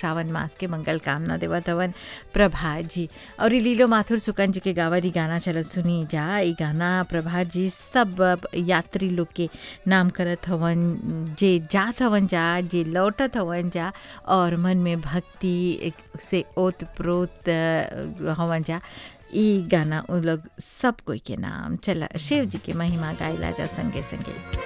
श्रावण मास के मंगल कामना देवत हवन प्रभा जी। और लीलो माथुर सुकन जी के गावरी गाना चलत सुनी जा। ई गाना प्रभा जी सब यात्री लोग के नाम करत हवन, जे जात हवन जा, जे लौटत हवन जा और मन में भक्ति से ओत प्रोत हवन जा। ई गाना उन लोग सब कोई के नाम चला शिव जी के महिमा गाइला जा संगे संगे।